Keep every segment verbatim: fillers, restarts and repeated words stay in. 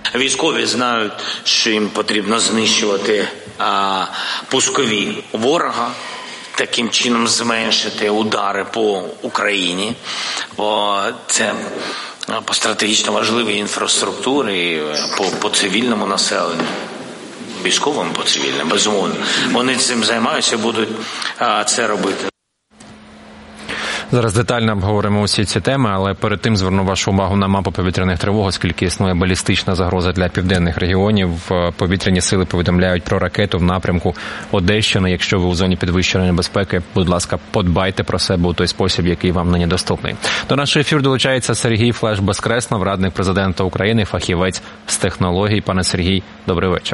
Військові знають, що їм потрібно знищувати а, пускові ворога, таким чином зменшити удари по Україні. Бо це по стратегічно важливій інфраструктурі, по, по цивільному населенню. Військовим по цивільним, безумовно. Вони цим займаються і будуть а, це робити. Зараз детально обговоримо усі ці теми, але перед тим зверну вашу увагу на мапу повітряних тривог, оскільки існує балістична загроза для південних регіонів. Повітряні сили повідомляють про ракету в напрямку Одещини. Якщо ви у зоні підвищеної небезпеки, будь ласка, подбайте про себе у той спосіб, який вам нині доступний. До нашого ефіру долучається Сергій Флеш Безкреснов, радник президента України, фахівець з технологій. Пане Сергій, добрий вечір.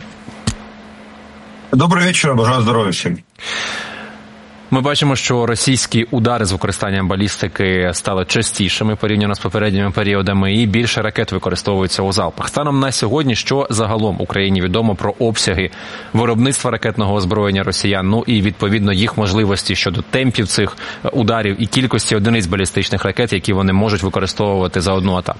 Добрий вечір, бажаю здоров'я всім. Ми бачимо, що російські удари з використанням балістики стали частішими порівняно з попередніми періодами, і більше ракет використовуються у залпах. Станом на сьогодні, що загалом Україні відомо про обсяги виробництва ракетного озброєння росіян, ну і відповідно їх можливості щодо темпів цих ударів і кількості одиниць балістичних ракет, які вони можуть використовувати за одну атаку?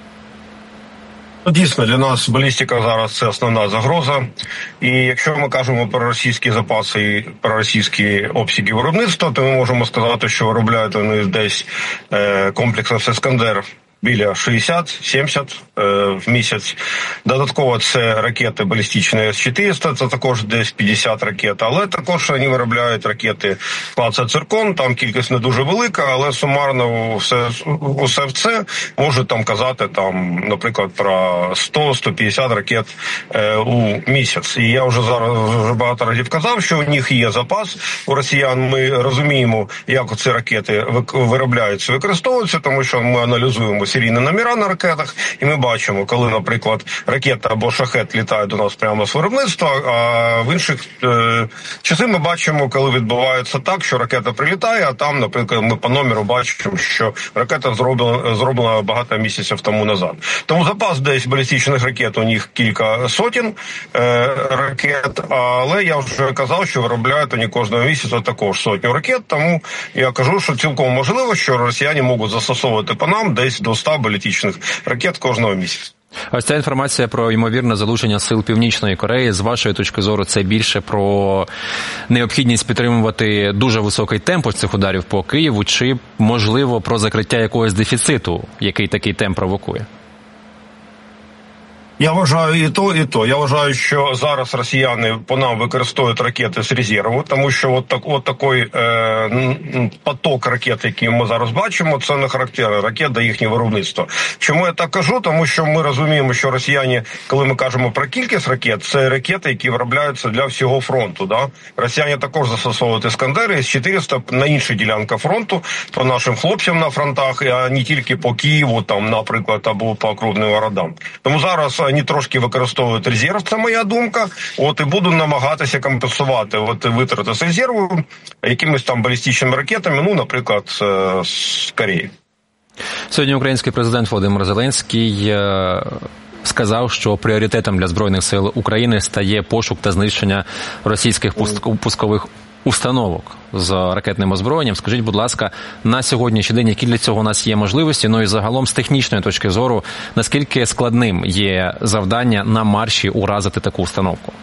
Дійсно, для нас балістика зараз – це основна загроза. І якщо ми кажемо про російські запаси і про російські обсяги виробництва, то ми можемо сказати, що виробляють вони десь комплексно «Іскандер» біля шістдесят-сімдесят е, в місяць. Додатково це ракети балістичні С чотириста, це також десь п'ятдесят ракет. Але також вони виробляють ракети класу «Циркон», там кількість не дуже велика, але сумарно все, усе це може там казати, там, наприклад, про сто-сто п'ятдесят ракет е, у місяць. І я вже зараз вже багато разів казав, що у них є запас. У росіян ми розуміємо, як ці ракети виробляються, використовуються, тому що ми аналізуємо серійні номера на ракетах, і ми бачимо, коли, наприклад, ракета або шахет літає до нас прямо з виробництва, а в інших е, часи ми бачимо, коли відбувається так, що ракета прилітає, а там, наприклад, ми по номеру бачимо, що ракета зроблена, зроблена багато місяців тому назад. Тому запас десь балістичних ракет у них кілька сотень е, ракет, але я вже казав, що виробляють вони кожного місяця також сотню ракет, тому я кажу, що цілком можливо, що росіяни можуть застосовувати по нам десь до ста балістичних ракет кожного місяця. Ось ця інформація про ймовірне залучення сил Північної Кореї, з вашої точки зору, це більше про необхідність підтримувати дуже високий темп цих ударів по Києву, чи, можливо, про закриття якогось дефіциту, який такий темп провокує? Я вважаю і то, і то. Я вважаю, що зараз росіяни по нам використовують ракети з резерву, тому що от, так, от такий е, поток ракет, який ми зараз бачимо, це не характерна ракет до їхнього виробництва. Чому я так кажу? Тому що ми розуміємо, що росіяни, коли ми кажемо про кількість ракет, це ракети, які виробляються для всього фронту. Да? Росіяни також застосовують «Іскандери» С чотириста на інших ділянках фронту, по нашим хлопцям на фронтах, а не тільки по Києву, там, наприклад, або по крупним городам. Тому зараз вони трошки використовують резерв, це моя думка, от і буду намагатися компенсувати от витрати з резерву якимись там балістичними ракетами, ну, наприклад, з Кореї. Сьогодні український президент Володимир Зеленський сказав, що пріоритетом для Збройних сил України стає пошук та знищення російських пускових установок з ракетним озброєнням. Скажіть, будь ласка, на сьогоднішній день, які для цього у нас є можливості, ну і загалом з технічної точки зору, наскільки складним є завдання на марші уразити таку установку?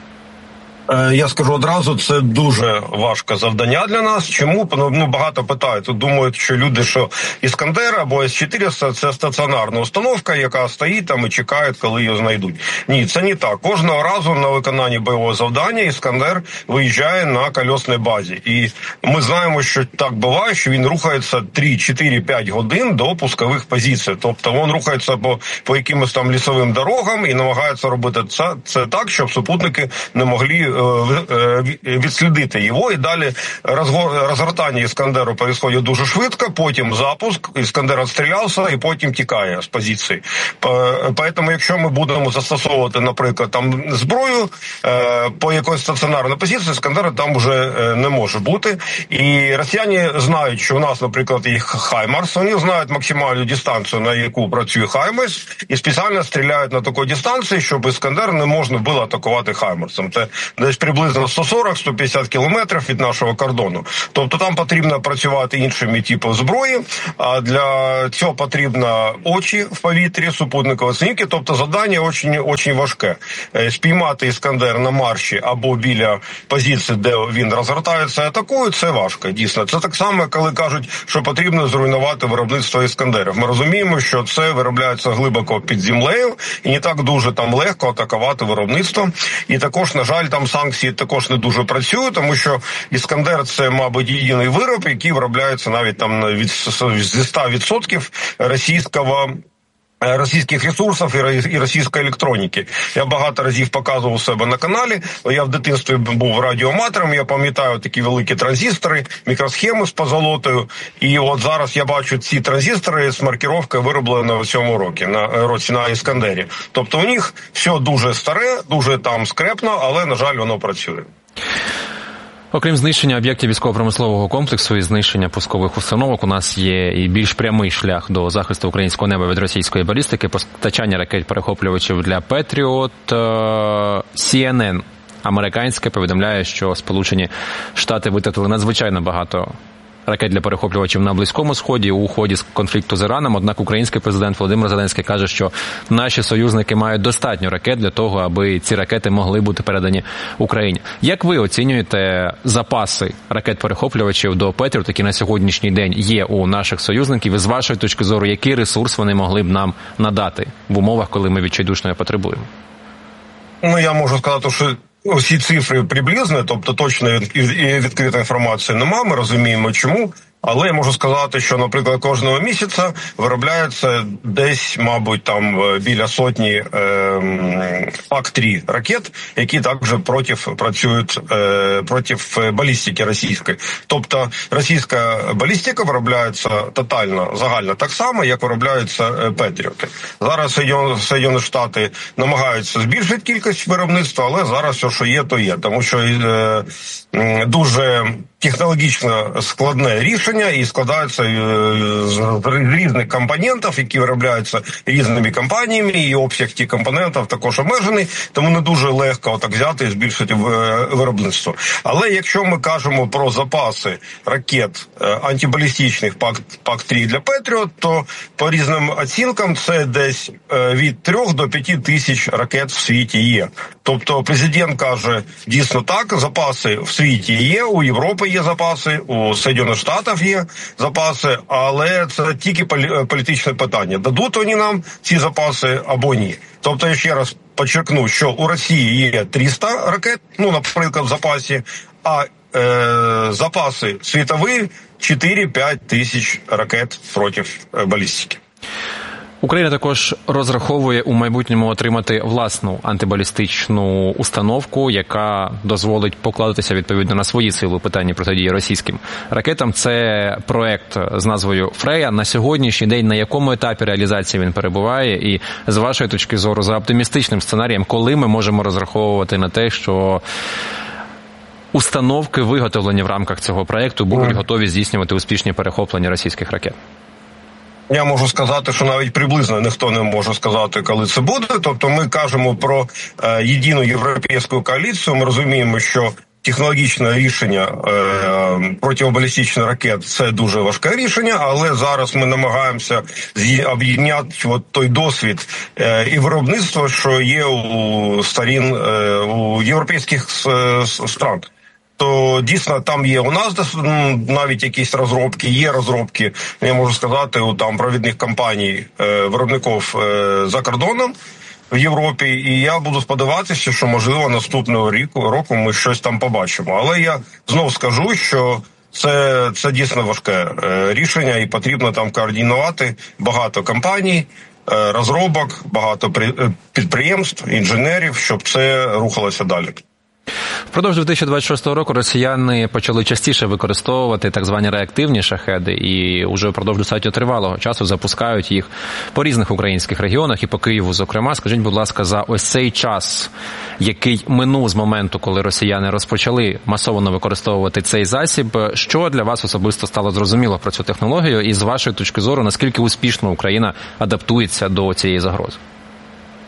Я скажу одразу, це дуже важке завдання для нас. Чому? Ну, багато питають. Думають, що люди, що «Іскандер» або С чотириста – це стаціонарна установка, яка стоїть там і чекає, коли її знайдуть. Ні, це не так. Кожного разу на виконанні бойового завдання «Іскандер» виїжджає на колесній базі. І ми знаємо, що так буває, що він рухається три, чотири, п'ять годин до пускових позицій. Тобто він рухається по, по якимось там лісовим дорогам і намагається робити це, це так, щоб супутники не могли відслідити його, і далі розгортання «Іскандеру» відбувається дуже швидко, потім запуск, «Іскандер» відстрілявся і потім тікає з позиції. Тому, якщо ми будемо застосовувати, наприклад, там зброю по якоїсь стаціонарній позиції, «Іскандера» там вже не може бути. І росіяни знають, що у нас, наприклад, є «Хаймарс», вони знають максимальну дистанцію, на яку працює «Хаймарс», і спеціально стріляють на такій дистанції, щоб «Іскандер» не можна було атакувати «Хаймарсом». Це десь приблизно сто сорок - сто п'ятдесят кілометрів від нашого кордону. Тобто там потрібно працювати іншими типами зброї, а для цього потрібно очі в повітрі, супутникові знімки, тобто завдання дуже, дуже важке. Спіймати Іскандер на марші або біля позиції, де він розгортається і атакує, це важко, дійсно. Це так само, коли кажуть, що потрібно зруйнувати виробництво Іскандерів. Ми розуміємо, що це виробляється глибоко під землею і не так дуже там легко атакувати виробництво. І також, на жаль, там санкції також не дуже працюють, тому що Іскандер – це, мабуть, єдиний вироб, який виробляється навіть там від зі ста відсотків російського російських ресурсів і російської електроніки. Я багато разів показував себе на каналі. Я в дитинстві був радіоаматором, я пам'ятаю такі великі транзистори, мікросхеми з позолотою. І от зараз я бачу ці транзистори з маркировкою вироблено в цьому році, на році на Іскандері. Тобто у них все дуже старе, дуже там скрепно, але, на жаль, воно працює. Окрім знищення об'єктів військово-промислового комплексу і знищення пускових установок, у нас є і більш прямий шлях до захисту українського неба від російської балістики, постачання ракет-перехоплювачів для Петріот. Сі Ен Ен американське повідомляє, що Сполучені Штати витратили надзвичайно багато ракет для перехоплювачів на Близькому Сході у ході конфлікту з Іраном. Однак український президент Володимир Зеленський каже, що наші союзники мають достатньо ракет для того, аби ці ракети могли бути передані Україні. Як ви оцінюєте запаси ракет-перехоплювачів до Петріот, які на сьогоднішній день є у наших союзників, і з вашої точки зору, який ресурс вони могли б нам надати в умовах, коли ми відчайдушно потребуємо? Ну, я можу сказати, що усі цифри приблизні, тобто точно і відкрита інформація немає, ми розуміємо чому. Але я можу сказати, що, наприклад, кожного місяця виробляється десь, мабуть, там біля сотні е, пак три ракет, які також проти, працюють е, проти балістики російської. Тобто російська балістика виробляється тотально, загально так само, як виробляються Петріоти. Зараз Сполучені Штати намагаються збільшити кількість виробництва, але зараз все, що є, то є. Тому що е, дуже технологічно складне рішення і складаються з різних компонентів, які виробляються різними компаніями, і обсяг тих компонентів також обмежений, тому не дуже легко так взяти і збільшити виробництво. Але якщо ми кажемо про запаси ракет антибалістичних пак три для Петріот, то по різним оцінкам це десь від трьох до п'яти тисяч ракет в світі є. Тобто президент каже, дійсно так, запаси в світі є, у Європи є запаси, у Сполучених Штатів є запаси, але це тільки політичне питання. Дадуть вони нам ці запаси або ні. Тобто, я ще раз підчеркну, що у Росії є триста ракет, ну, наприклад, в запасі, а е, запаси світові чотири-п'ять тисяч ракет проти балістики. Україна також розраховує у майбутньому отримати власну антибалістичну установку, яка дозволить покладатися відповідно на свої сили у питанні протидії російським ракетам. Це проект з назвою «Фрея». На сьогоднішній день на якому етапі реалізації він перебуває? І з вашої точки зору, за оптимістичним сценарієм, коли ми можемо розраховувати на те, що установки, виготовлені в рамках цього проекту, будуть готові здійснювати успішні перехоплення російських ракет? Я можу сказати, що навіть приблизно ніхто не може сказати, коли це буде. Тобто ми кажемо про е, єдину європейську коаліцію. Ми розуміємо, що технологічне рішення е, протибалістичних ракет – це дуже важке рішення, але зараз ми намагаємося об'єднати от той досвід е, і виробництво, що є у сторін е, у європейських е, стран. То дійсно там є у нас навіть якісь розробки, є розробки, я можу сказати, у там провідних компаній, е, виробників е, за кордоном в Європі, і я буду сподіватися, що, можливо, наступного року, року ми щось там побачимо. Але я знов скажу, що це, це дійсно важке е, рішення, і потрібно там координувати багато компаній, е, розробок, багато підприємств, інженерів, щоб це рухалося далі. Впродовж дві тисячі двадцять шостого року росіяни почали частіше використовувати так звані реактивні шахеди і вже впродовж достатньо тривалого часу запускають їх по різних українських регіонах і по Києву, зокрема. Скажіть, будь ласка, за ось цей час, який минув з моменту, коли росіяни розпочали масово використовувати цей засіб, що для вас особисто стало зрозуміло про цю технологію і з вашої точки зору, наскільки успішно Україна адаптується до цієї загрози?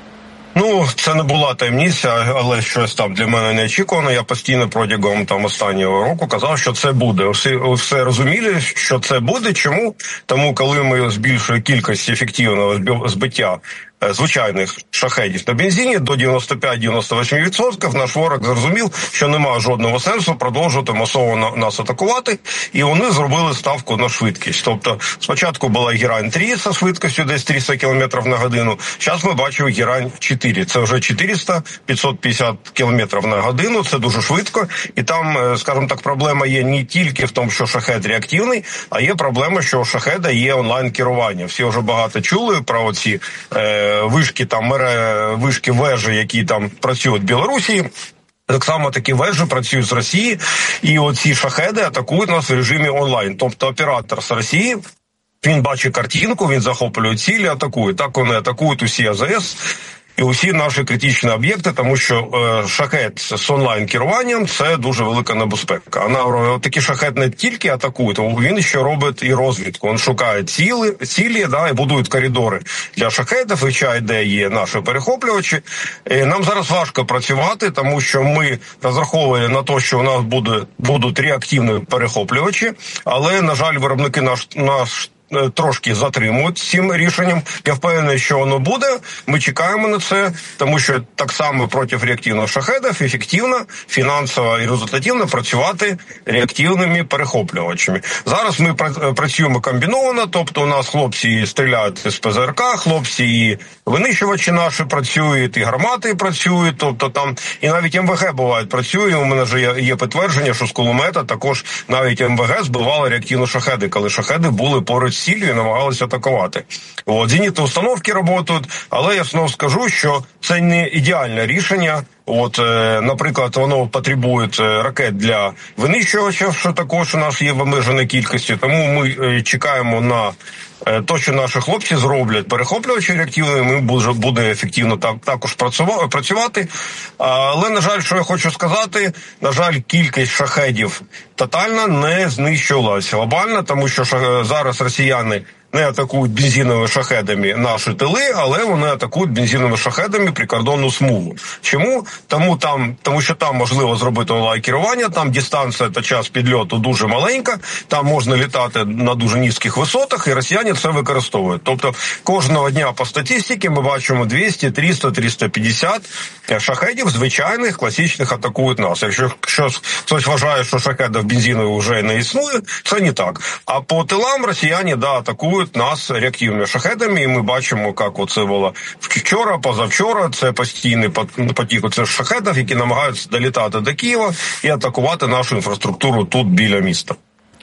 Ну, це не була таємниця, але щось там для мене неочікувано. Я постійно протягом там останнього року казав, що це буде. Всі все розуміли, що це буде. Чому? Тому, коли ми збільшуємо кількість ефективного збиття звичайних шахедів на бензині до дев'яносто п'ять - дев'яносто вісім відсотків, наш ворог зрозумів, що немає жодного сенсу продовжувати масово нас атакувати, і вони зробили ставку на швидкість. Тобто спочатку була Герань три зі швидкістю десь триста кілометрів на годину, зараз ми бачимо Герань чотири, це вже чотириста - п'ятсот п'ятдесят кілометрів на годину, це дуже швидко, і там, скажімо так, проблема є не тільки в тому, що шахед реактивний, а є проблема, що у шахеда є онлайн-керування. Всі вже багато чули про оці е, вишки, там, вишки вежі, які там працюють в Білорусі. Так само такі вежі працюють з Росії, і оці шахеди атакують нас в режимі онлайн. Тобто оператор з Росії, він бачить картинку, він захоплює цілі, атакує. Так вони атакують усі А З С і усі наші критичні об'єкти, тому що е, шахет з онлайн-керуванням – це дуже велика небезпека. А такі шахет не тільки атакують, він ще робить і розвідку. Він шукає цілі, цілі да, і будують коридори для шахетів, вивчає, де є наші перехоплювачі. І нам зараз важко працювати, тому що ми розраховуємо на те, що у нас буде, будуть реактивні перехоплювачі, але, на жаль, виробники наш, наш трошки затримують цим рішенням. Я впевнений, що воно буде. Ми чекаємо на це, тому що так само проти реактивних шахедів ефективно, фінансово і результативно працювати реактивними перехоплювачами. Зараз ми працюємо комбіновано, тобто у нас хлопці стріляють з Пе Зе Ер Ка, хлопці і винищувачі наші працюють, і гармати працюють, тобто там і навіть Ем Ве Ге буває працює. У мене вже є, є підтвердження, що з кулемета також навіть Ем Ве Ге збивали реактивні шахеди, коли шахеди були поруч ціллю і намагалися атакувати. От, зенітні установки працюють, але я знову скажу, що це не ідеальне рішення. От, е, наприклад, воно потребує ракет для винищувачів, що також у нас є в обмеженій кількості, тому ми е, чекаємо на е, те, що наші хлопці зроблять перехоплювачі реактивні, ми буде, буде ефективно так, також працювати. Але, на жаль, що я хочу сказати, на жаль, кількість шахедів тотально не знищувалася глобально, тому що ша, зараз росіяни не атакують бензиновими шахедами наші тили, але вони атакують бензиновими шахедами прикордонну смугу. Чому? Тому, там, тому що там можливо зробити онлайн-керування, там дистанція та час підльоту дуже маленька, там можна літати на дуже низьких висотах, і росіяни це використовують. Тобто кожного дня по статистиці ми бачимо двісті, триста, триста п'ятдесят шахедів звичайних, класичних атакують нас. Якщо хтось вважає, що шахедів бензинових вже не існує, це не так. А по тилам росіяни, да, атакують нас реактивними шахедами, і ми бачимо, як оце було вчора, позавчора, це постійний потік оце шахедів, які намагаються долітати до Києва і атакувати нашу інфраструктуру тут біля міста.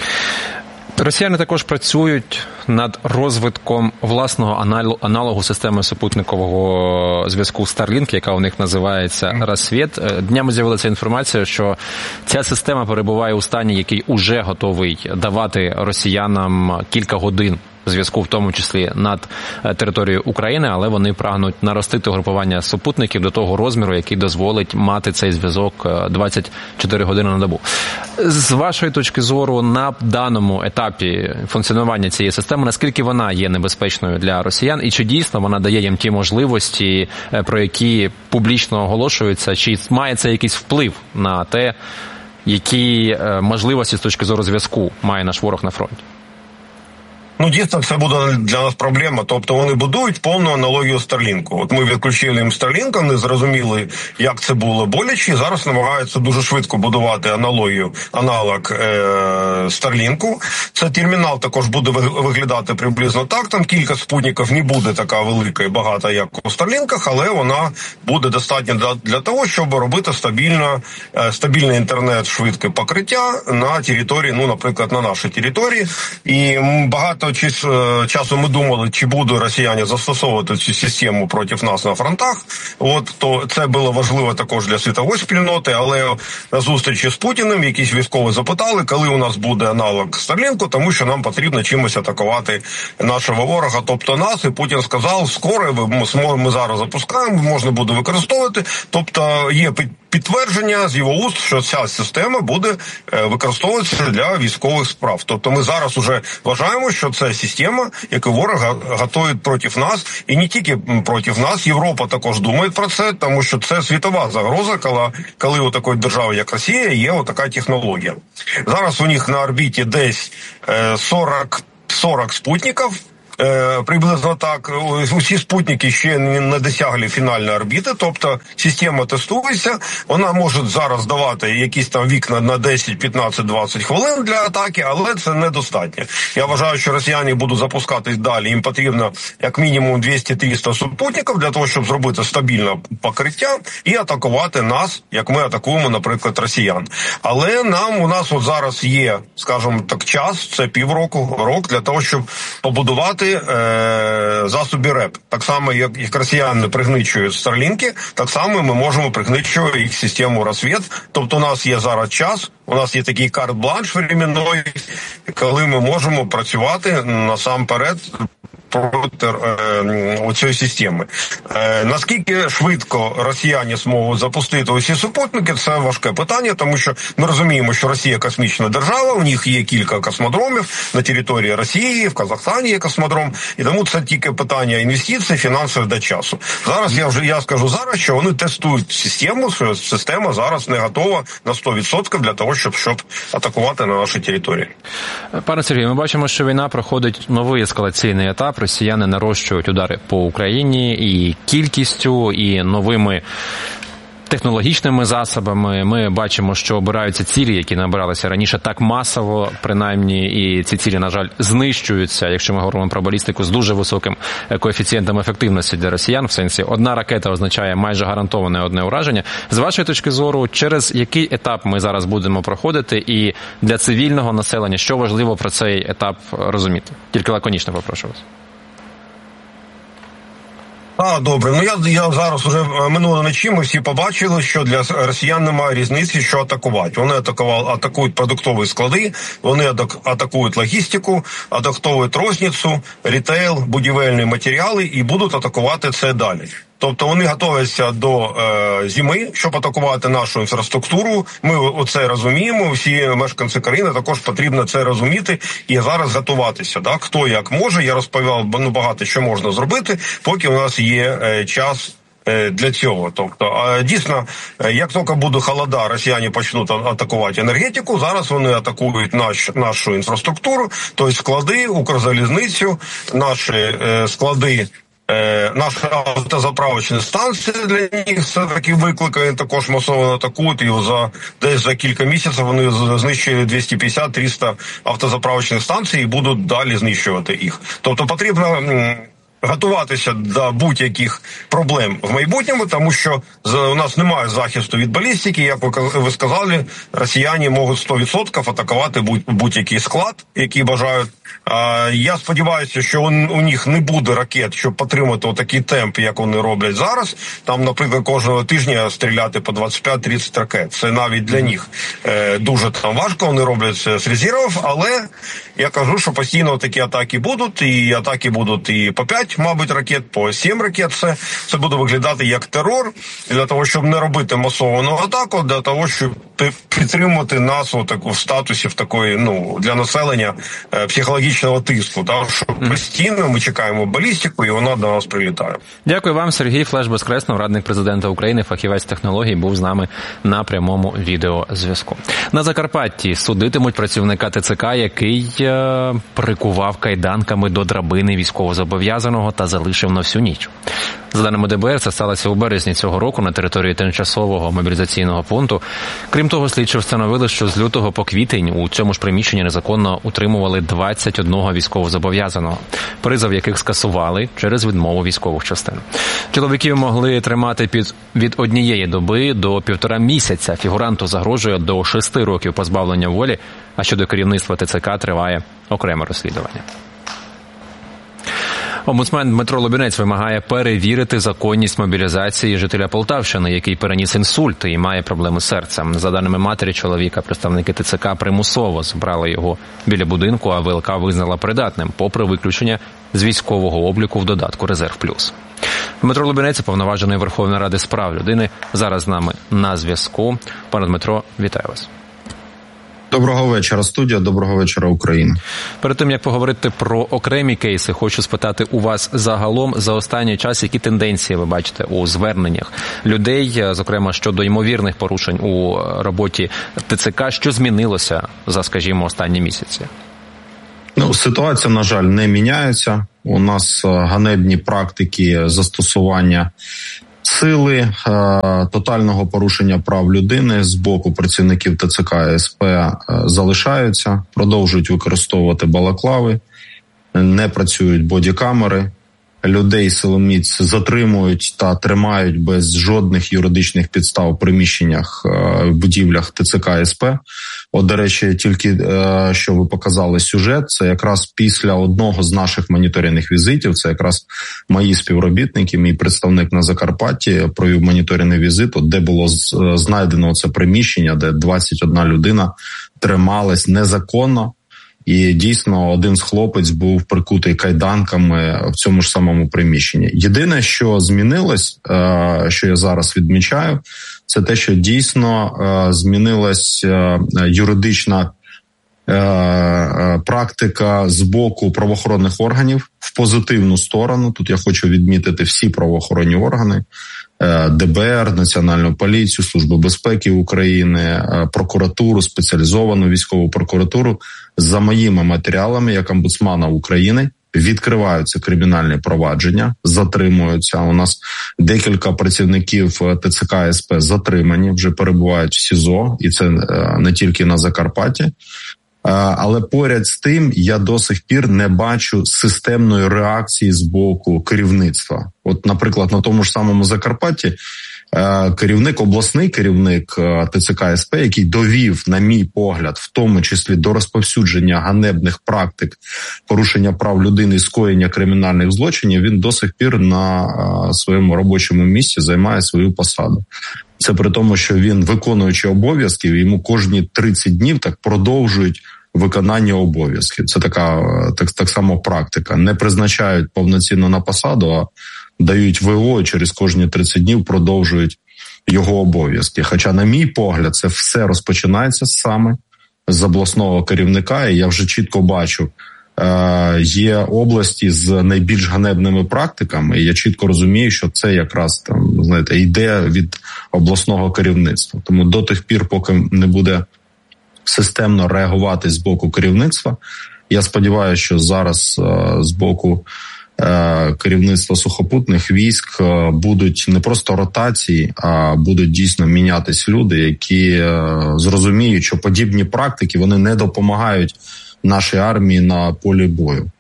Росіяни також працюють над розвитком власного аналогу системи супутникового зв'язку Starlink, яка у них називається «Рассвіт». Днями з'явилася інформація, що ця система перебуває у стані, який уже готовий давати росіянам кілька годин зв'язку, в тому числі над територією України, але вони прагнуть наростити групування супутників до того розміру, який дозволить мати цей зв'язок двадцять чотири години на добу. З вашої точки зору, на даному етапі функціонування цієї системи, наскільки вона є небезпечною для росіян, і чи дійсно вона дає їм ті можливості, про які публічно оголошуються, чи має це якийсь вплив на те, які можливості з точки зору зв'язку має наш ворог на фронті? Ну, дійсно, це буде для нас проблема. Тобто вони будують повну аналогію Старлінку. От ми відключили їм Старлінка, не зрозуміли, як це було боляче, і зараз намагаються дуже швидко будувати аналогію, аналог е- Старлінку. Це термінал також буде виглядати приблизно так. Там кілька спутників не буде така велика і багата, як у Старлінках, але вона буде достатньо для, для того, щоб робити стабільно, е- стабільний інтернет, швидке покриття на території, ну, наприклад, на нашій території. І багато часу ми думали, чи будуть росіяни застосовувати цю систему проти нас на фронтах. От, то це було важливо також для світової спільноти, але на зустрічі з Путіним якісь військові запитали, коли у нас буде аналог Старлінку, тому що нам потрібно чимось атакувати нашого ворога, тобто нас, і Путін сказав, скоро ми, ми зараз запускаємо, можна буде використовувати, тобто є підтвердження з його уст, що ця система буде використовуватися для військових справ. Тобто ми зараз уже вважаємо, що це система, яку ворог готує проти нас, і не тільки проти нас. Європа також думає про це, тому що це світова загроза, коли, коли у такої держави, як Росія, є отака технологія. Зараз у них на орбіті десь сорок, сорок спутників, Е, приблизно так. Усі спутники ще не досягли фінальної орбіти, тобто система тестується, вона може зараз давати якісь там вікна на десять, п'ятнадцять, двадцять хвилин для атаки, але це недостатньо. Я вважаю, що росіяни будуть запускатись далі, їм потрібно як мінімум двісті-триста супутників для того, щоб зробити стабільне покриття і атакувати нас, як ми атакуємо, наприклад, росіян. Але нам, у нас от зараз є, скажімо так, час, це півроку, рок, для того, щоб побудувати засоби РЕП. Так само, як, як росіяни пригничують Старлінки, так само ми можемо пригничувати їх систему розвід. Тобто у нас є зараз час, у нас є такий карт-бланш временний, коли ми можемо працювати насамперед проти е, оцієї системи. Е, наскільки швидко росіяни зможуть запустити усі супутники, це важке питання, тому що ми розуміємо, що Росія космічна держава, у них є кілька космодромів на території Росії, в Казахстані є космодром, і тому це тільки питання інвестицій, фінансів до часу. Зараз я вже я скажу зараз, що вони тестують систему, що система зараз не готова на сто відсотків для того, щоб, щоб атакувати на нашій території. Пане Сергію, ми бачимо, що війна проходить новий ескалаційний етап. Росіяни нарощують удари по Україні і кількістю, і новими технологічними засобами. Ми бачимо, що обираються цілі, які набиралися раніше так масово, принаймні, і ці цілі, на жаль, знищуються, якщо ми говоримо про балістику, з дуже високим коефіцієнтом ефективності для росіян, в сенсі одна ракета означає майже гарантоване одне ураження. З вашої точки зору, через який етап ми зараз будемо проходити, і для цивільного населення, що важливо про цей етап розуміти? Тільки лаконічно попрошу вас. А, добре. Ну, я, я зараз уже минулої ночі ми всі побачили, що для росіян немає різниці, що атакувати. Вони атакували, атакують продуктові склади, вони атакують логістику, атакують розницю, рітейл, будівельні матеріали і будуть атакувати це далі. Тобто вони готуються до е, зими, щоб атакувати нашу інфраструктуру. Ми оце розуміємо, всі мешканці країни також потрібно це розуміти і зараз готуватися. Так? Хто як може, я розповідав ну, багато що можна зробити, поки у нас є е, час для цього. Тобто, дійсно, як тільки буде холода, росіяни почнуть атакувати енергетику, зараз вони атакують наш, нашу інфраструктуру, тобто склади, Укрзалізницю, наші склади, наші автозаправочні станції для них це такі виклики, також масово атакують, і за, десь за кілька місяців вони знищили двісті п'ятдесят - триста автозаправочних станцій і будуть далі знищувати їх. Тобто потрібно готуватися до будь-яких проблем в майбутньому, тому що у нас немає захисту від балістики, як ви сказали, росіяни можуть сто відсотків атакувати будь-який склад, який бажають. Я сподіваюся, що у них не буде ракет, щоб підтримати такий темп, як вони роблять зараз. Там, наприклад, кожного тижня стріляти по двадцять п'ять - тридцять ракет. Це навіть для них дуже там важко, вони роблять це з резервів, але я кажу, що постійно такі атаки будуть, і атаки будуть і по п'ять, мабуть, ракет, по сім ракет. Це, це буде виглядати як терор, для того, щоб не робити масовану атаку, для того, щоб підтримувати нас отаку, в статусі в такої, ну, для населення психологічного тиску, так, що постійно ми чекаємо балістику, і вона до нас прилітає. Дякую вам, Сергій Флеш Безкреснов, радник президента України, фахівець технологій, був з нами на прямому відеозв'язку. На Закарпатті судитимуть працівника ТЦК, який е, прикував кайданками до драбини військовозобов'язаного та залишив на всю ніч. За даними ДБР, це сталося у березні цього року на території тимчасового мобілізаційного пункту. Крім того, слідчі встановили, що з лютого по квітень у цьому ж приміщенні незаконно утримували двадцять одного військовозобов'язаного, призов яких скасували через відмову військових частин. Чоловіків могли тримати під від однієї доби до півтора місяця. Фігуранту загрожує до шести років позбавлення волі, а щодо керівництва ТЦК триває окреме розслідування. Омбудсмен Дмитро Лубінець вимагає перевірити законність мобілізації жителя Полтавщини, який переніс інсульт і має проблеми з серцем. За даними матері чоловіка, представники ТЦК примусово збрали його біля будинку, а ВЛК визнала придатним, попри виключення з військового обліку в додатку «Резерв плюс». Дмитро Лубінець, уповноважений Верховної Ради з прав людини, зараз з нами на зв'язку. Пане Дмитро, вітаю вас. Доброго вечора, студія. Доброго вечора, Україна. Перед тим, як поговорити про окремі кейси, хочу спитати у вас загалом за останній час, які тенденції ви бачите у зверненнях людей, зокрема, щодо ймовірних порушень у роботі ТЦК, що змінилося за, скажімо, останні місяці? Ну, ситуація, на жаль, не міняється. У нас ганебні практики застосування сили, тотального порушення прав людини з боку працівників ТЦК і СП залишаються, продовжують використовувати балаклави, не працюють бодікамери, людей силоміць затримують та тримають без жодних юридичних підстав у приміщеннях, в будівлях ТЦК і СП. От, до речі, тільки що ви показали сюжет, це якраз після одного з наших моніторинних візитів, це якраз мої співробітники, мій представник на Закарпатті провів моніторинний візит, де було знайдено це приміщення, де двадцять одна людина трималась незаконно. І дійсно один з хлопець був прикутий кайданками в цьому ж самому приміщенні. Єдине, що змінилось, що я зараз відмічаю, це те, що дійсно змінилась юридична практика з боку правоохоронних органів в позитивну сторону. Тут я хочу відмітити всі правоохоронні органи, ДБР, Національну поліцію, Службу безпеки України, прокуратуру, спеціалізовану військову прокуратуру. За моїми матеріалами, як омбудсмана України, відкриваються кримінальні провадження, затримуються. У нас декілька працівників ТЦК і СП затримані, вже перебувають в СІЗО, і це не тільки на Закарпатті. Але поряд з тим я до сих пір не бачу системної реакції з боку керівництва. От, наприклад, на тому ж самому Закарпатті керівник, обласний керівник ТЦК і СП, який довів, на мій погляд, в тому числі до розповсюдження ганебних практик порушення прав людини і скоєння кримінальних злочинів, він до сих пір на своєму робочому місці займає свою посаду. Це при тому, що він, виконуючи обов'язки, йому кожні тридцять днів так продовжують виконання обов'язків. Це така так, так само практика. Не призначають повноцінно на посаду, а дають ВО і через кожні тридцять днів продовжують його обов'язки. Хоча, на мій погляд, це все розпочинається саме з обласного керівника, і я вже чітко бачу, є області з найбільш ганебними практиками, і я чітко розумію, що це якраз там, знаєте, йде від обласного керівництва. Тому до тих пір, поки не буде системно реагувати з боку керівництва, я сподіваюся, що зараз з боку керівництва сухопутних військ будуть не просто ротації, а будуть дійсно мінятись люди, які зрозуміють, що подібні практики, вони не допомагають нашій армії на полі бою.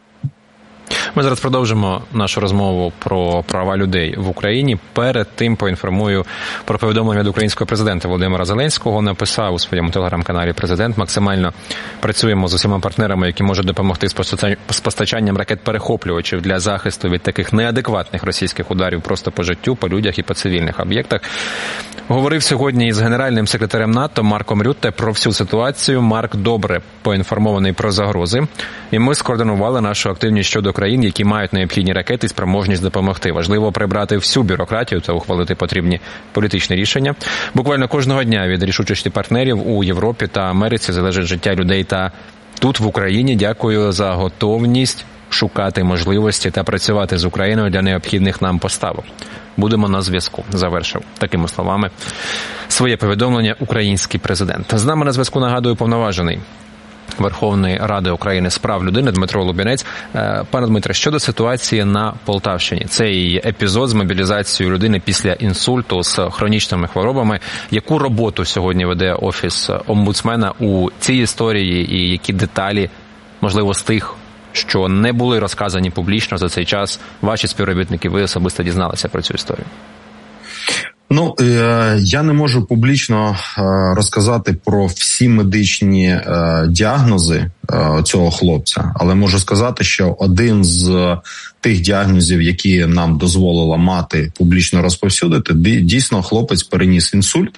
Ми зараз продовжимо нашу розмову про права людей в Україні. Перед тим поінформую про повідомлення від українського президента Володимира Зеленського. Написав у своєму телеграм-каналі президент: максимально працюємо з усіма партнерами, які можуть допомогти з постачанням ракет-перехоплювачів для захисту від таких неадекватних російських ударів просто по життю, по людях і по цивільних об'єктах. Говорив сьогодні із генеральним секретарем НАТО Марком Рютте про всю ситуацію. Марк добре поінформований про загрози. І ми скоординували нашу активність щодо країн, які мають необхідні ракети і спроможність допомогти. Важливо прибрати всю бюрократію та ухвалити потрібні політичні рішення. Буквально кожного дня від рішучості партнерів у Європі та Америці залежить життя людей. Та тут, в Україні, дякую за готовність шукати можливості та працювати з Україною для необхідних нам поставок. Будемо на зв'язку, завершив такими словами своє повідомлення український президент. З нами на зв'язку, нагадую, повноважений Верховної Ради України з прав людини Дмитро Лубінець. Пане Дмитре, щодо ситуації на Полтавщині, цей епізод з мобілізацією людини після інсульту з хронічними хворобами, яку роботу сьогодні веде Офіс омбудсмена у цій історії і які деталі, можливо, з тих, що не були розказані публічно за цей час, ваші співробітники, ви особисто дізналися про цю історію? Ну, я не можу публічно розказати про всі медичні діагнози цього хлопця, але можу сказати, що один з тих діагнозів, які нам дозволила мати публічно розповсюдити, дійсно хлопець переніс інсульт,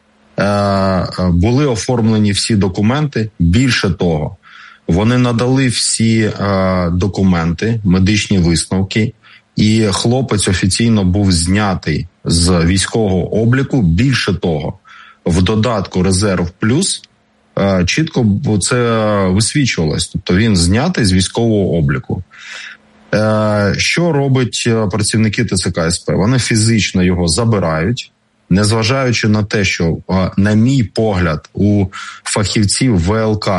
були оформлені всі документи, більше того, вони надали всі документи, медичні висновки, і хлопець офіційно був знятий з військового обліку. Більше того, в додатку «Резерв плюс» чітко це висвічувалось. Тобто він знятий з військового обліку. Що робить працівники ТЦК СП? Вони фізично його забирають, незважаючи на те, що, на мій погляд, у фахівців ВЛК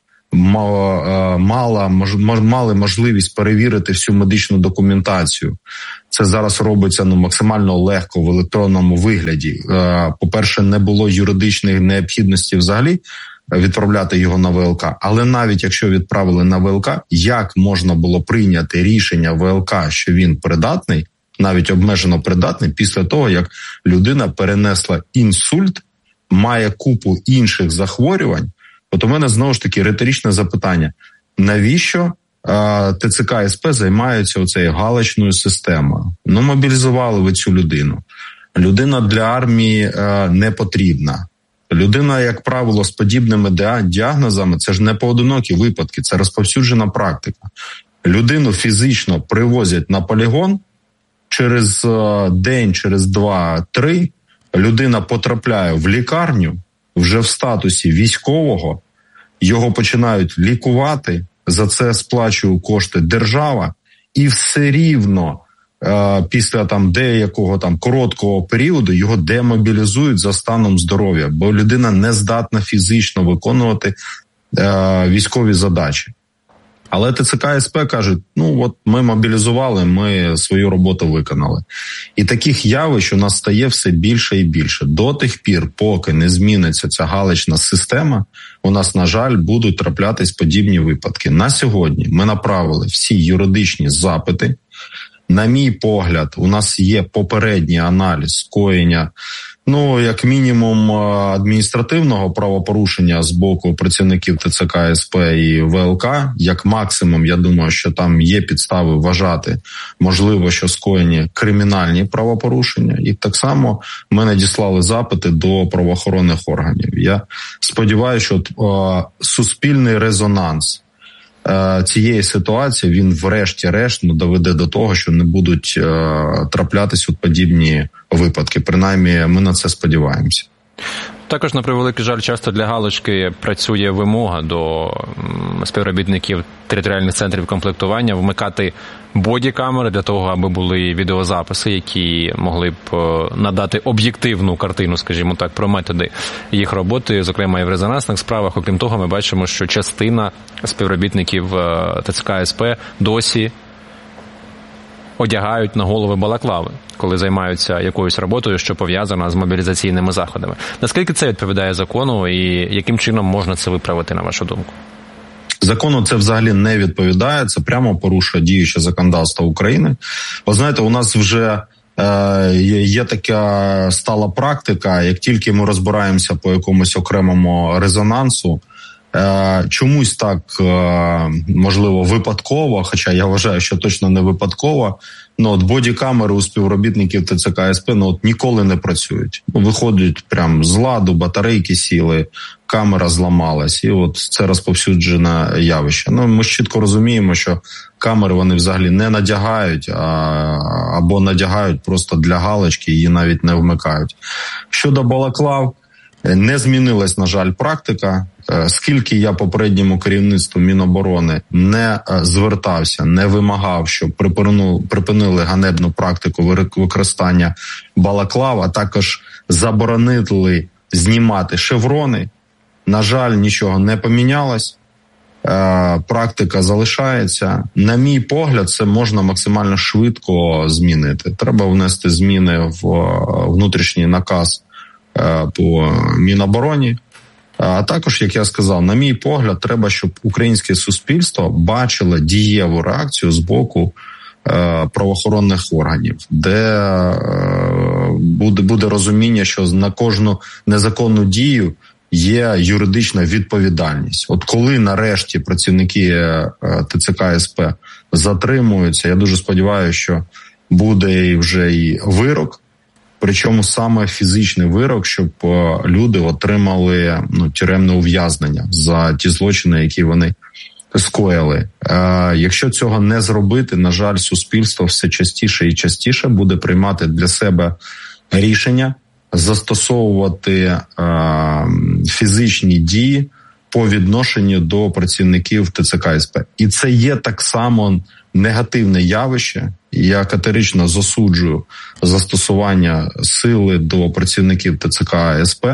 мала, мали можливість перевірити всю медичну документацію. Це зараз робиться ну, максимально легко в електронному вигляді. По-перше, не було юридичної необхідності взагалі відправляти його на ВЛК. Але навіть якщо відправили на ВЛК, як можна було прийняти рішення ВЛК, що він придатний, навіть обмежено придатний, після того, як людина перенесла інсульт, має купу інших захворювань? От у мене знову ж таки риторичне запитання. Навіщо а, ТЦК СП займаються оцею галочною системою? Ну, мобілізували ви цю людину. Людина для армії а, не потрібна. Людина, як правило, з подібними діагнозами, це ж не поодинокі випадки, це розповсюджена практика. Людину фізично привозять на полігон, через а, день, через два-три людина потрапляє в лікарню, вже в статусі військового, його починають лікувати, за це сплачує кошти держава, і все рівно е, після там деякого там короткого періоду його демобілізують за станом здоров'я, бо людина не здатна фізично виконувати е, військові задачі. Але ТЦК СП кажуть, ну от ми мобілізували, ми свою роботу виконали. І таких явищ у нас стає все більше і більше. До тих пір, поки не зміниться ця галочна система, у нас, на жаль, будуть траплятись подібні випадки. На сьогодні ми направили всі юридичні запити. На мій погляд, у нас є попередній аналіз скоєння, ну, як мінімум, адміністративного правопорушення з боку працівників ТЦК СП і ВЛК. Як максимум, я думаю, що там є підстави вважати, можливо, що скоєні кримінальні правопорушення. І так само ми надіслали запити до правоохоронних органів. Я сподіваюся, що о, суспільний резонанс цієї ситуації, він врешті-решт ну, доведе до того, що не будуть е, траплятись от подібні випадки. Принаймні, ми на це сподіваємося. Також, на превеликий жаль, часто для галочки працює вимога до співробітників територіальних центрів комплектування вмикати бодікамери для того, аби були відеозаписи, які могли б надати об'єктивну картину, скажімо так, про методи їх роботи, зокрема і в резонансних справах. Окрім того, ми бачимо, що частина співробітників ТЦК СП досі одягають на голови балаклави, коли займаються якоюсь роботою, що пов'язана з мобілізаційними заходами. Наскільки це відповідає закону і яким чином можна це виправити, на вашу думку? Закону це взагалі не відповідає, це прямо порушує діюче законодавство України. Ви знаєте, у нас вже е, є така стала практика, як тільки ми розбираємося по якомусь окремому резонансу, е, чомусь так, е, можливо, випадково, хоча я вважаю, що точно не випадково, ну от бодікамери у співробітників ТЦК СП ну, от ніколи не працюють. Виходять прям з ладу, батарейки сіли, камера зламалась, і от це розповсюджене явище. Ну, ми ж чітко розуміємо, що камери вони взагалі не надягають, а, або надягають просто для галочки, її навіть не вмикають. Щодо балаклав, не змінилась, на жаль, практика. Скільки я попередньому керівництву Міноборони не звертався, не вимагав, щоб припинили ганебну практику використання балаклав, а також заборонили знімати шеврони, на жаль, нічого не помінялось. Практика залишається. На мій погляд, це можна максимально швидко змінити. Треба внести зміни в внутрішній наказ по Мінобороні. А також, як я сказав, на мій погляд, треба, щоб українське суспільство бачило дієву реакцію з боку правоохоронних органів, де буде, буде розуміння, що на кожну незаконну дію є юридична відповідальність. От коли нарешті працівники ТЦК СП затримуються, я дуже сподіваюся, що буде вже і вирок, причому саме фізичний вирок, щоб люди отримали ну, тюремне ув'язнення за ті злочини, які вони скоїли. Е, якщо цього не зробити, на жаль, суспільство все частіше і частіше буде приймати для себе рішення застосовувати е, фізичні дії по відношенню до працівників ТЦК СП. І це є так само негативне явище. Я категорично засуджую застосування сили до працівників ТЦК СП.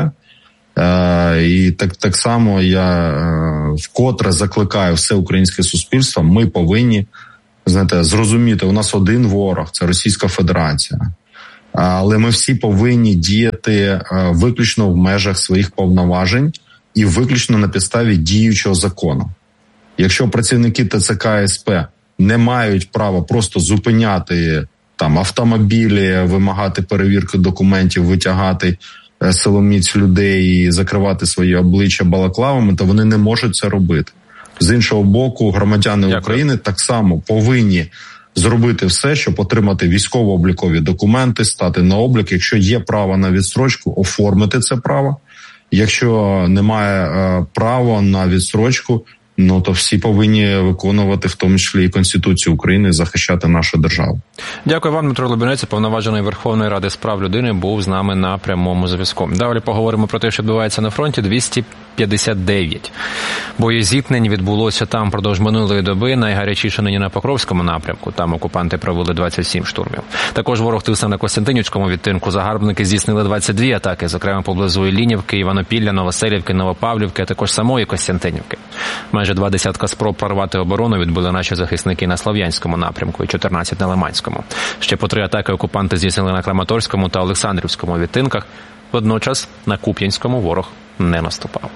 Е, і так, так само я е, вкотре закликаю все українське суспільство, ми повинні, знаєте, зрозуміти, у нас один ворог, це Російська Федерація. Але ми всі повинні діяти е, виключно в межах своїх повноважень і виключно на підставі діючого закону. Якщо працівники ТЦК СП не мають права просто зупиняти там автомобілі, вимагати перевірки документів, витягати силоміць людей і закривати свої обличчя балаклавами, то вони не можуть це робити. З іншого боку, громадяни Дякую. України так само повинні зробити все, щоб отримати військово-облікові документи, стати на облік. Якщо є право на відстрочку, оформити це право. Якщо немає е, права на відстрочку, ну то всі повинні виконувати, в тому числі і Конституцію України, захищати нашу державу. Дякую вам, Дмитро Лубінець, уповноважений Верховної Ради з прав людини, був з нами на прямому зв'язку. Далі поговоримо про те, що відбувається на фронті. двісті п'ятдесят дев'ять боєзіткнень відбулося там продовж минулої доби, найгарячіше нині на Покровському напрямку. Там окупанти провели двадцять сім штурмів. Також ворог тисне на Костянтинівському відтинку. Загарбники здійснили двадцять дві атаки, зокрема поблизу Іллінівки, Іванопілля, Новоселівки, Новопавлівки, а також самої Костянтинівки. Майже два десятка спроб прорвати оборону відбили наші захисники на Слов'янському напрямку і чотирнадцять на Лиманському. Ще по три атаки окупанти здійснили на Краматорському та Олександрівському відтинках. Водночас на Куп'янському ворог не наступав.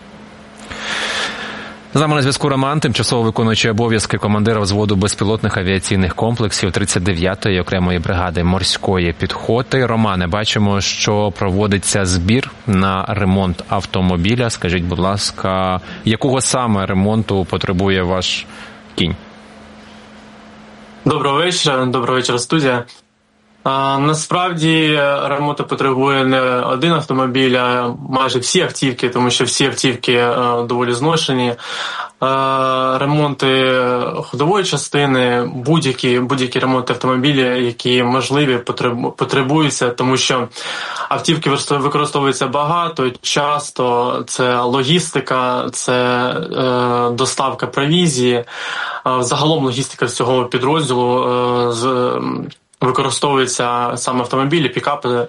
З нами на зв'язку Роман, тимчасово виконуючий обов'язки командира взводу безпілотних авіаційних комплексів тридцять дев'ятої окремої бригади морської піхоти. Романе, бачимо, що проводиться збір на ремонт автомобіля. Скажіть, будь ласка, якого саме ремонту потребує ваш кінь? Доброго вечора, доброго вечора, студія. А, насправді ремонту потребує не один автомобіль, а майже всі автівки, тому що всі автівки а, доволі зношені. А, ремонти ходової частини, будь-які, будь-які ремонти автомобілів, які можливі, потребу, потребуються, тому що автівки використовуються багато, часто це логістика, це е, доставка провізії, е, загалом логістика всього підрозділу е, з використовуються саме автомобілі, пікапи.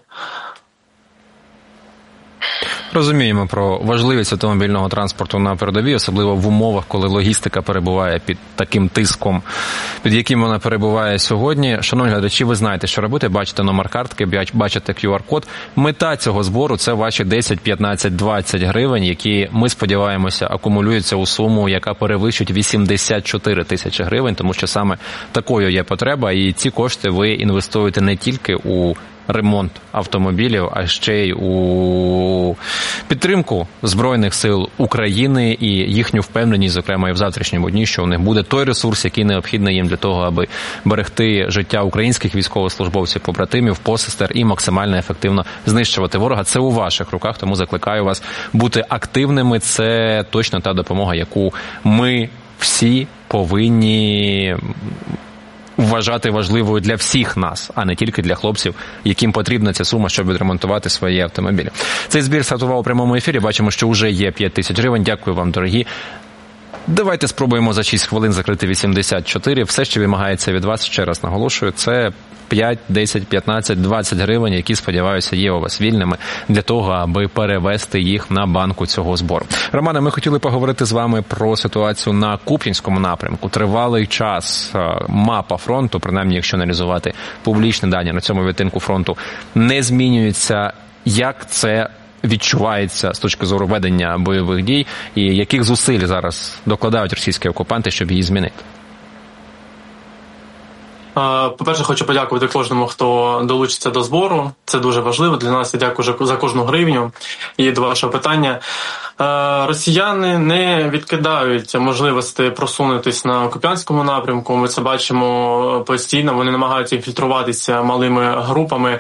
Розуміємо про важливість автомобільного транспорту на передовій, особливо в умовах, коли логістика перебуває під таким тиском, під яким вона перебуває сьогодні. Шановні глядачі, ви знаєте, що робити. Бачите номер картки, бачите кю ар-код. Мета цього збору – це ваші десять, п'ятнадцять, двадцять гривень, які, ми сподіваємося, акумулюються у суму, яка перевищить вісімдесят чотири тисячі гривень, тому що саме такою є потреба, і ці кошти ви інвестуєте не тільки у ремонт автомобілів, а ще й у підтримку Збройних сил України і їхню впевненість, зокрема і в завтрашньому дні, що у них буде той ресурс, який необхідний їм для того, аби берегти життя українських військовослужбовців, побратимів, посестер і максимально ефективно знищувати ворога. Це у ваших руках, тому закликаю вас бути активними. Це точно та допомога, яку ми всі повинні вважати важливою для всіх нас, а не тільки для хлопців, яким потрібна ця сума, щоб відремонтувати свої автомобілі. Цей збір стартував у прямому ефірі. Бачимо, що вже є п'ять тисяч гривень. Дякую вам, дорогі. Давайте спробуємо за шість хвилин закрити вісімдесят чотири. Все, що вимагається від вас, ще раз наголошую, це п'ять, десять, п'ятнадцять, двадцять гривень, які, сподіваюся, є у вас вільними для того, аби перевести їх на банку цього збору. Романе, ми хотіли поговорити з вами про ситуацію на Куп'янському напрямку. Тривалий час мапа фронту, принаймні, якщо аналізувати публічні дані на цьому відтинку фронту, не змінюється. Як це відчувається з точки зору ведення бойових дій і яких зусиль зараз докладають російські окупанти, щоб її змінити? По-перше, хочу подякувати кожному, хто долучиться до збору. Це дуже важливо для нас. Я дякую за кожну гривню. І до вашого питання. Росіяни не відкидають можливості просунутися на Куп'янському напрямку. Ми це бачимо постійно. Вони намагаються інфільтруватися малими групами.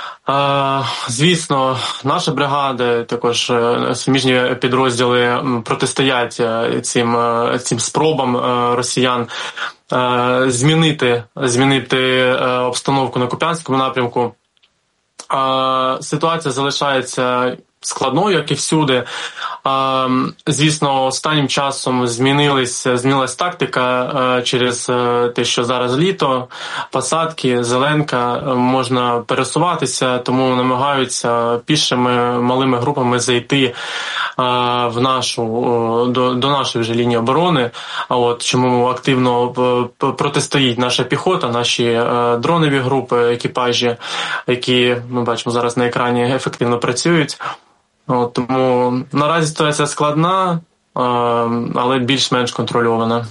Звісно, наша бригада, також суміжні підрозділи протистоять цим, цим спробам росіян змінити, змінити обстановку на Куп'янському напрямку. Ситуація залишається складною, як і всюди. Звісно, останнім часом змінилась, змінилась тактика через те, що зараз літо, посадки, зеленка, можна пересуватися, тому намагаються пішими малими групами зайти в нашу, до, до нашої вже лінії оборони. А от чому активно протистоїть наша піхота, наші дронові групи, екіпажі, які ми бачимо зараз на екрані, ефективно працюють. От, тому наразі ситуація складна, але більш-менш контрольована.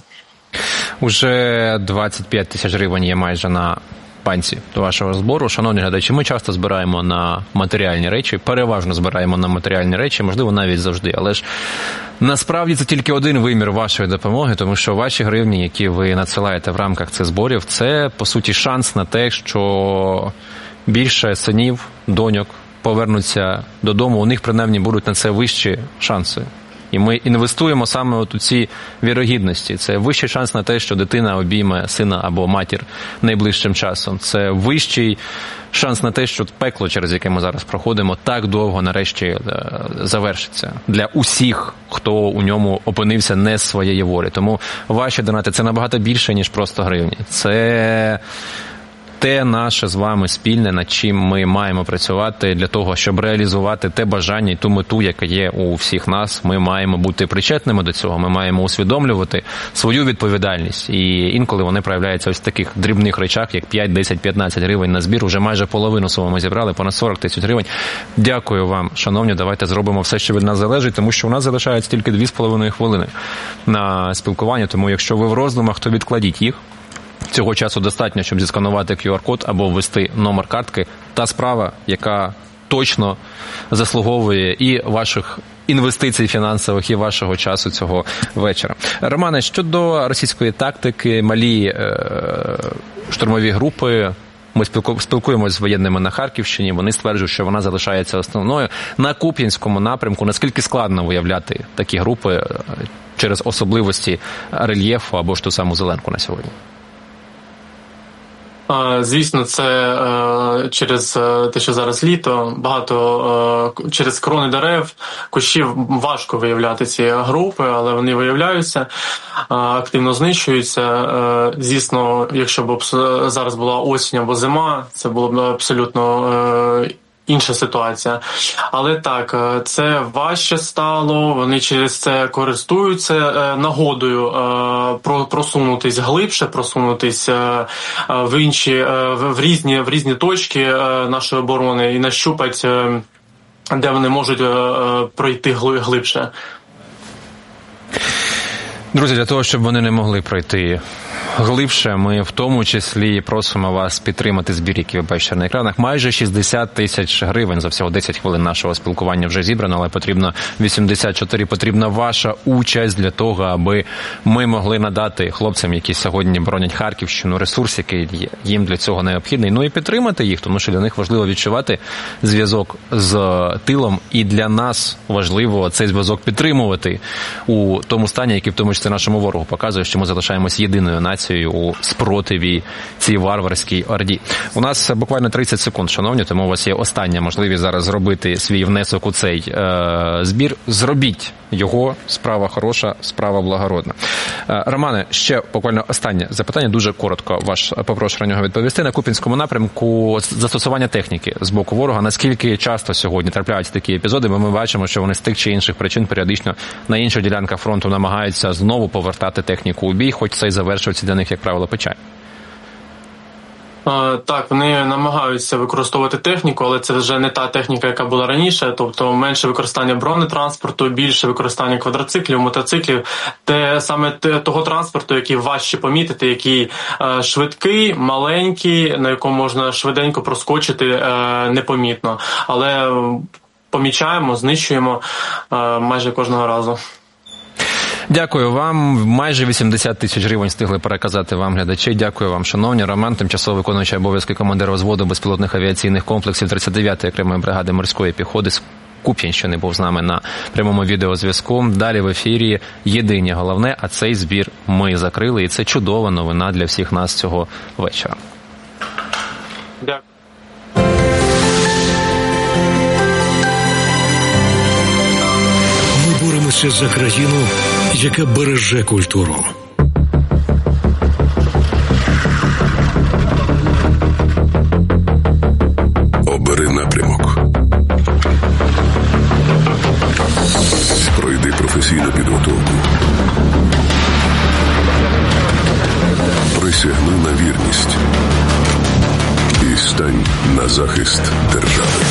Уже двадцять п'ять тисяч гривень є майже на банці до вашого збору. Шановні глядачі, ми часто збираємо на матеріальні речі, переважно збираємо на матеріальні речі, можливо, навіть завжди. Але ж насправді це тільки один вимір вашої допомоги, тому що ваші гривні, які ви надсилаєте в рамках цих зборів, це, по суті, шанс на те, що більше синів, доньок повернуться додому, у них принаймні будуть на це вищі шанси. І ми інвестуємо саме от у ці вірогідності. Це вищий шанс на те, що дитина обійме сина або матір найближчим часом. Це вищий шанс на те, що пекло, через яке ми зараз проходимо, так довго нарешті завершиться. Для усіх, хто у ньому опинився не з своєї волі. Тому ваші донати – це набагато більше, ніж просто гривні. Це те наше з вами спільне, над чим ми маємо працювати для того, щоб реалізувати те бажання і ту мету, яка є у всіх нас. Ми маємо бути причетними до цього, ми маємо усвідомлювати свою відповідальність. І інколи вони проявляються ось в таких дрібних речах, як п'ять, десять, п'ятнадцять гривень на збір. Уже майже половину суми ми зібрали, понад сорок тисяч гривень. Дякую вам, шановні, давайте зробимо все, що від нас залежить, тому що у нас залишається тільки дві з половиною хвилини на спілкування, тому якщо ви в роздумах, то відкладіть їх. Цього часу достатньо, щоб зісканувати ку ар-код або ввести номер картки. Та справа, яка точно заслуговує і ваших інвестицій фінансових, і вашого часу цього вечора. Романе, щодо російської тактики, малі е- штурмові групи, ми спілкуємося з воєнними на Харківщині, вони стверджують, що вона залишається основною. На Куп'янському напрямку наскільки складно виявляти такі групи через особливості рельєфу або ж ту саму зеленку на сьогодні? Звісно, це через те, що зараз літо, багато через крони дерев, кущів важко виявляти ці групи, але вони виявляються, активно знищуються. Звісно, якщо б зараз була осінь або зима, це було б абсолютно інша ситуація. Але так, це важче стало, вони через це користуються нагодою просунутись глибше, просунутись в інші, в різні, в різні точки нашої оборони і нащупати, де вони можуть пройти глибше. Друзі, для того, щоб вони не могли пройти глибше, ми в тому числі просимо вас підтримати збір, який ви бачите на екранах. Майже шістдесят тисяч гривень за всього десять хвилин нашого спілкування вже зібрано, але потрібно вісімдесят чотири. Потрібна ваша участь для того, аби ми могли надати хлопцям, які сьогодні боронять Харківщину, ресурс, який їм для цього необхідний. Ну і підтримати їх, тому що для них важливо відчувати зв'язок з тилом, і для нас важливо цей зв'язок підтримувати у тому стані, який в тому числі нашому ворогу показує, що ми залишаємось єдиною нацією у спротиві цій варварській орді. У нас буквально тридцять секунд, шановні, тому у вас є остання можливість зараз зробити свій внесок у цей е, збір. Зробіть його, справа хороша, справа благородна. Е, Романе, ще буквально останнє запитання, дуже коротко вас попрошу на нього відповісти. На Куп'янському напрямку застосування техніки з боку ворога, наскільки часто сьогодні трапляються такі епізоди, бо ми бачимо, що вони з тих чи інших причин періодично на інших ділянках фронту намагаються знову повертати техніку у бій, хоч це й завершується для них, як правило, печаль. Так, вони намагаються використовувати техніку, але це вже не та техніка, яка була раніше, тобто менше використання бронетранспорту, більше використання квадроциклів, мотоциклів, те саме того транспорту, який важче помітити, який е, швидкий, маленький, на якому можна швиденько проскочити е, непомітно, але помічаємо, знищуємо е, майже кожного разу. Дякую вам. Майже вісімдесят тисяч гривень встигли переказати вам глядачі. Дякую вам, шановні. Роман, тимчасово виконуючий обов'язки командира взводу безпілотних авіаційних комплексів тридцять дев'ятої окремої бригади морської піхоти з Куп'янщини був з нами на прямому відеозв'язку. Далі в ефірі єдине головне, а цей збір ми закрили. І це чудова новина для всіх нас цього вечора. Дякую. Боремося за країну, яка береже культуру. Обери напрямок. Пройди професійну підготовку. Присягни на вірність. І стань на захист держави.